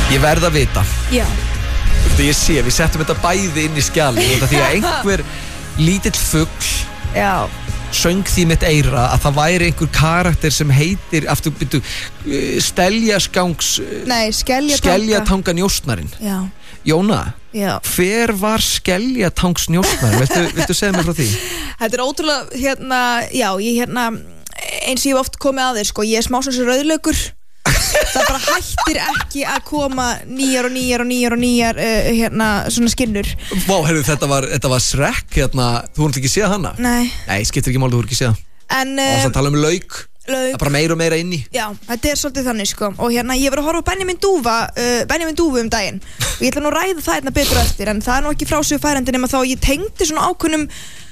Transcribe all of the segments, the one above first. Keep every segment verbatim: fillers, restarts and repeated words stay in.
Ég verð að vita. Já. Þegar ég sé, við settum þetta bæði inn í skjalið. Því að einhver lítill fugl Já. söng því mitt eyra að það væri einhver karakter sem heitir aftur byrju Skeljagangs Nei, Skeljatanga Skeljatanga njósnarinn. Já. Jóna, Já. hver var Skeljatangs njósnarinn? Viltu, viltu segja mér frá því? Þetta er ótrúlega, hérna, já, ég hérna eins og ég hef oft komið að þér, sko, ég er smá svona rauðlaukur. Það bara hættir ekki að koma nýjar og nýjar og nýjar og nýjar uh, hérna, svona skinnur. Vá, heyrðu, þetta var, þetta var Shrek, hérna, þú voru ekki séð hana? Nei. Nei, skiptir ekki máli, þú voru ekki séð. En Og það uh, tala um lauk, það lauk, er bara meira og meira inni. já, þetta er svolítið þannig, sko. Og hérna, ég var að horfa á Benjamin Dúfa, uh, Benjamin Dúfu um daginn. Og ég ætla nú að ræða það hérna betur á eftir, en það er nú ekki frásögu færandi nema þá ég tengdi svona ákveðnum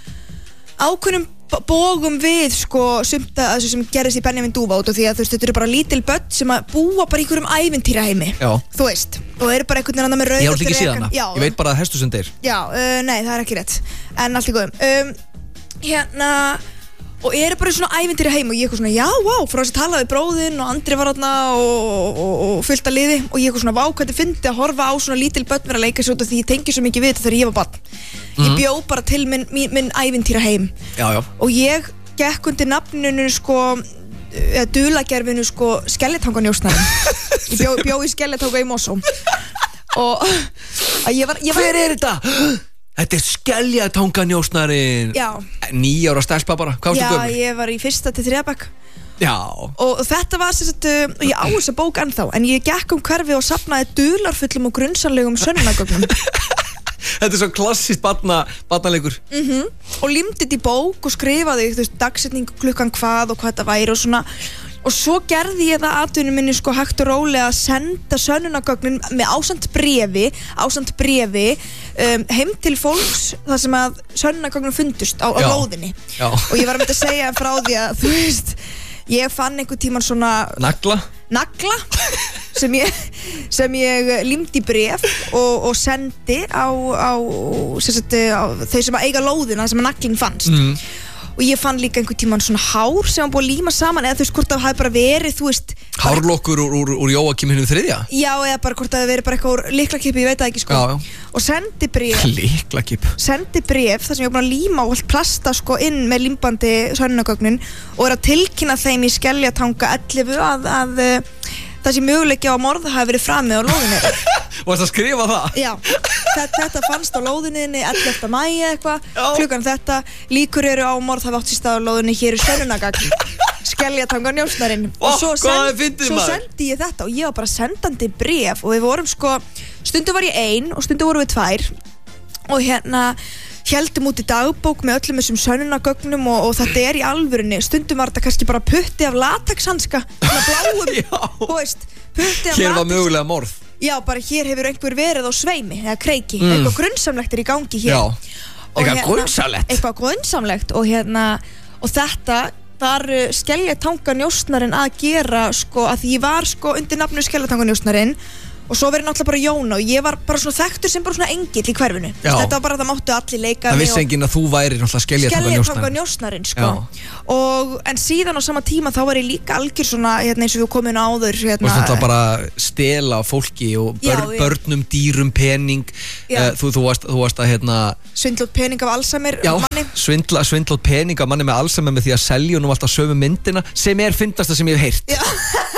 ákveðnum bógum við sko sumt að þessu sem gerðist í Benjamin Dúfa út af því að þú veist, þetta eru bara lítil börn sem að búa bara í einhverjum ævintýraheimi. Já. Þú veist, og eru bara einhvern veginn með rauða Ég hef ekki séð hana, Já, ég veit bara að hestu sem deyr. já, uh, nei, það er ekki rétt. En allt í góðum. Um, hérna, og eru bara í svona ævintýraheimi og ég eitthvað svona, já, vá, frá þess að tala við bróðinn og Andri var þarna og, og, og fullt að liði og ég eitthvað svona, vá, hvað þið fyndi að horfa á svona lítil börn vera að leika sér út af því ég tengi svo mikið við þetta þegar ég var barn. Ég Mhm. bjó bara til minn, minn, minn ævintýraheim Já, já. og ég gekk undir nafninu sko eða dulagerfinu sko Skeljatanganjósnarinn. Ég bjó, bjó í Skeljatanga í Mosó og að ég var, ég var Hver er þetta? Þetta er Skeljatanga njósnarinn. Já, Níu ára stelpa bara, hvað já, varstu gömul? ég var í fyrsta til þriðabæk Já. og þetta var sem sagt, uh, ég á þessa bók ennþá en ég gekk um hverfi og safnaði dularfullum og grunnsanlegum sönnunargögnum Þetta er svo klassískt barna, barnaleikur. mm og límdi þetta í bók og skrifaði þú veist, dagsetning klukkan hvað og hvað þetta væri og svona og svo gerði ég það atvinnum minni sko hægt og rólega að senda sönnunargögnin með ásamt brefi ásamt brefi um, heim til fólks þar sem að sönnunargögnin fundust á, á Já. lóðinni Já. og ég var að mynda að segja frá því að þú veist ég fann einhvern tíman svona Nagla. nagla sem ég, sem ég límdi í bref og, og sendi á, á, sem sagt, á þau sem að eiga lóðina sem að naglinn fannst Mm. og ég fann líka einhvern tíman svona hár sem var búið að líma saman eða þú veist hvort það hafi bara verið þú veist bara, Hárlokkur úr, úr, úr Jóakim hinn þriðja. já eða bara hvort það hafi verið bara eitthvað úr liklakipi ég veit það ekki sko Já, já. og sendi bref Liklakip. sendi bref þar sem ég var búin að líma og allt plasta sko inn með límbandi sönnunargögnin og er að tilkynna þeim í Skeljatanga ellefu að, að, að það sé möguleiki á að morð hafi verið framið á lóðinni Varstu að skrifa það? já, þetta, þetta fannst á lóðinni ellefta maí eitthvað Já. klukkan þetta, líkur eru á morð hafi átt sér stað á lóðinni, hér er sönnunargagn Skeljatanga njósnarinn Ó, og svo, hvað er fyndið, svo maður? sendi ég þetta og ég var bara sendandi bref og við vorum sko, stundu var ég ein og stundu vorum við tvær og hérna heldum út í dagbók með öllum þessum sönnunargögnum og, og þetta er í alvörunni stundum var þetta kannski bara putti af latexhanska svona bláum, Já. þú veist putti af Hér var latex- mögulega morð. já, bara hér hefur einhver verið á sveimi eða kreiki, Mm. eitthvað grunnsamlegt er í gangi hér Já. Og Eitthvað hérna- grunnsamlegt. eitthvað grunnsamlegt og hérna og þetta þar uh, Skeljatanga njósnarinn að gera sko að því ég var sko undir nafnu Skeljatanga njósnarinn og svo verið náttúrulega bara Jóna og ég var bara svona þekktur sem bara svona engill í hverfinu. Já. Þetta var bara það máttu allir leika Það mig vissi og- enginn að þú væri náttúrulega Skeljatanga Skeljatanga njósnarinn. njósnarinn sko. Já. Og en síðan á sama tíma þá var ég líka algjör svona hérna eins og við komum inn á áður Þú hérna, veist, þetta var bara stela á fólki og bör, Já, já. börnum, dýrum, pening. Já. Uh, þú, þú, varst, þú varst að hérna, svindlótt pening af Alzheimer já, manni. svindla, svindlótt pening af manni með Alzheimer með því að selja nú alltaf sömu myndina sem er fyndasta sem ég hef heyrt. Já.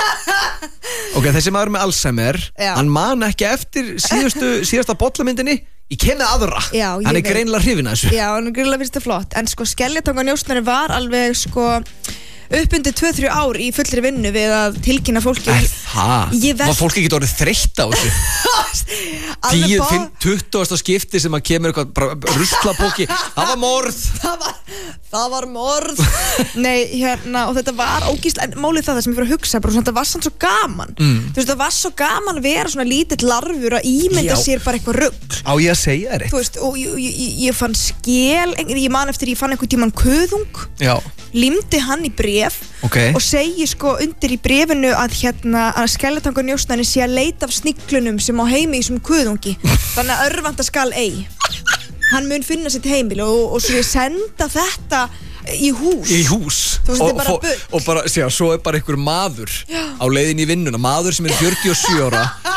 Ok, þessi maður með Alzheimer, Já. hann man ekki eftir síðustu, síðasta bollamyndinni. Ég kem með aðra. Já, ég hann er veit. greinilega hrifinn af þessu. Já, hann er grunlega finnst það flott en sko Skeljatanga njósnarinn var alveg sko uppundið tvö til þrjú ár í fullri vinnu við að tilkynna fólki Er það? Ég ver- Var fólk ekki orðið þreytt á þessu? Alveg tíu, bá- fimm, tuttugasta skipti sem að kemur eitthvað bara ruslapóki. Það var morð. það var, það var morð Nei, hérna, og þetta var ógísla en málið það, það sem ég fyrir að hugsa bara, svona, þetta var samt svo gaman Mm. þú veist, það var svo gaman að vera svona lítill larfur að ímynda Já. sér bara eitthvað rugg Á ég að segja þér þú eitt? veist, og ég, ég, ég fann skel ég man eftir, ég fann einhvern tímann kuðung Já, límdi hann í bref ok. og segi sko undir í brefinu að hérna að Skeljatanga njósnarinn sé að leita af sniglunum sem á heimi í þessum kuðungi þannig að örvanda skal ei hann mun finna sitt heimil og, og svo ég senda þetta í hús Í hús. Þú veist, þetta er og, bara og, bull. og bara, sjá, svo er bara einhver maður Já. á leiðin í vinnuna, maður sem er fjörutíu og sjö ára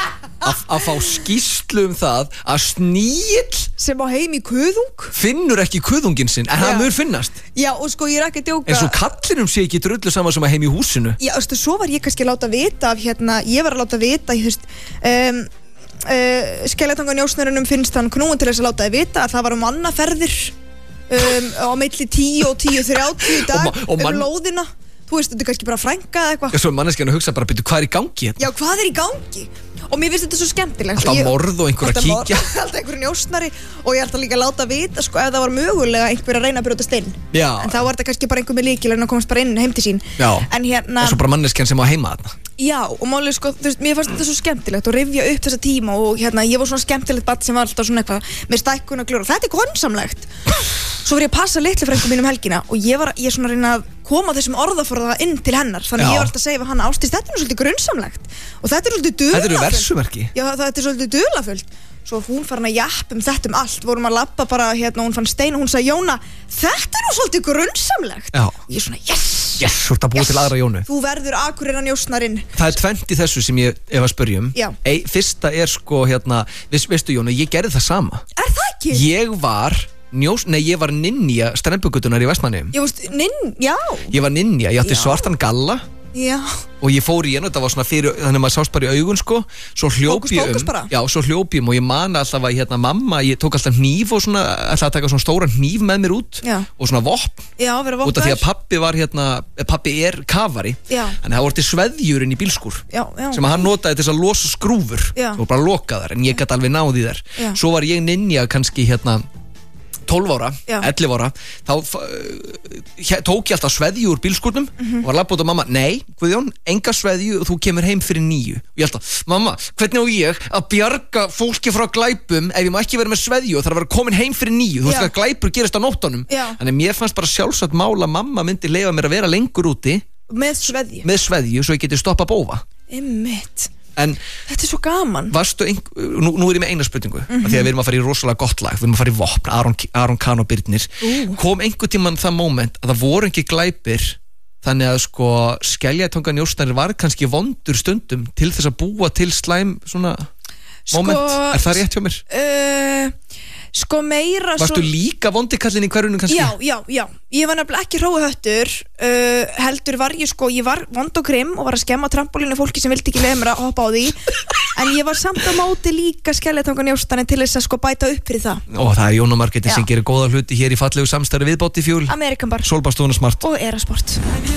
að, að fá skýrslu um það að Sníll sem á heim í kuðung finnur ekki kuðungin sinn, en það mun finnast. Já, og sko ég er ekki að djóka. En svo kallinum sé ekki drullu saman sem að heim í húsinu. Já, þú veist, svo var ég kannski að láta vita af hérna, ég var að láta vita, þú veist, um, uh, Skeljatanga-njósnarunum finnst hann knúin til þess að láta þið vita að það var um mannaferðir um, á milli tíu og tíu þrjátíu í dag og, og man... um lóðina. Þú veist, þetta er kannski bara frænka eða eitthvað. Já, svo manneskjan að hugsa bara, byrju, hvað er í gangi hérna? Já, hvað er í gangi? Og mér finnst þetta svo skemmtilegt. Alltaf morð og einhver að kíkja. Alltaf einhver njósnari og ég ætla líka að láta vita, sko, ef það var mögulega einhver að reyna að brjótast inn. Já. En þá var þetta kannski bara einhver með lykil en að komast bara inn heim til sín. Já. En hérna... Og svo bara manneskjan sem á heima þarna. Já, og málið, sko, þú veist, mér fannst þetta svo skemmtilegt og rifja upp þessa tíma og hérna, ég var svona skemmtilegt barn sem var alltaf svona eitthvað með stækkun og glór og þetta er grunsamlegt. Svo var ég að passa litlu frænku mín um helgina og ég var, ég svona að reyna að koma þessum orðaforða inn til hennar, þannig Já. ég var alltaf að segja við hana, Ásdís, þetta er nú svolítið grunsamlegt og þetta er svolítið dularfullt. Þetta eru versumerki. Já, þetta er svolítið dularfullt. Svo hún farin að japp um þetta um allt, vorum að labba bara hérna og hún fann stein og hún sagði, Jóna, þetta er nú svolítið grunsamlegt. Já. Ég er svona, yes! Yes, þú ert að búa Yes. til aðra Jónu. Þú verður akureyrar njósnarinn. Það er tvennt í þessu sem ég ef að spyrjum. Já. Ei, fyrsta er sko hérna, veist, veistu Jónu, ég gerði það sama. Er það ekki? Ég var njós, nei ég var ninja Strembugötunar í Vestmannaeyjum. Ég veist, ninn, já. Ég var ninja, ég átti Já. svartan galla. Já. Og ég fór í hennu, þetta var svona fyrir, þannig að maður sást bara í augun sko. Svo hljóp Hókus ég pókus um. bara? Já, svo hljóp ég um og ég man alltaf að hérna mamma, ég tók alltaf hníf og svona, alltaf að taka svona stóran hníf með mér út. Já. Og svona vopn. Já, vera vopnaður. Út af því að pappi var hérna, pappi er kafari. Já. Þannig að það voru til sveðjur inn í bílskúr. Já, já. Sem að hann notaði til þess að losa skrúfur. Já. Og bara lokaðar, en ég gæti alveg náði þær. Já. Svo var ég ninja kannski hérna tólf ára, Já. ellefu ára þá uh, tók ég alltaf sveðju úr bílskúrnum Mhm. og var labbað út á mamma, nei, Guðjón, enga sveðju og þú kemur heim fyrir níu og ég alltaf, mamma, hvernig á ég að bjarga fólki frá glæpum ef ég má ekki vera með sveðju og þarf að vera komin heim fyrir níu þú veist Já. að glæpur gerist á nóttunum Já. þannig mér fannst bara sjálfsagt mál að mamma myndi leyfa mér að vera lengur úti Með sveðju. með sveðju svo ég geti stoppa bófa Einmitt. en Þetta er svo gaman. varstu einhver, nú, nú er ég með eina spurningu mm -hmm. því að við erum að fara í rosalega gott lag við erum að fara í vopn, Aron, Aron Kahn og Birnir Ú. kom einhver tímann það moment að það voru ekki glæpir þannig að sko Skeljatanganjósnarinn var kannski vondur stundum til þess að búa til slæm svona moment, er það rétt hjá mér? Uh, sko meira Varstu líka vondikallin í hverjunum kannski? Já, já, já. Ég var nefnilega ekki hróuhöttur uh, heldur var ég sko, ég var vond og grimm og var að skemma trampolínu fólki sem vildi ekki leiða mér að hoppa á því en ég var samt á móti líka Skeljatanganjósnarinn til þess að sko bæta upp fyrir það. Ó, það er Jóna Marketing Já. sem gerir góða hluti hér í fallegu samstarfi við Botifjúl, Amerikan Bar Solbastofuna Smart og Erasport.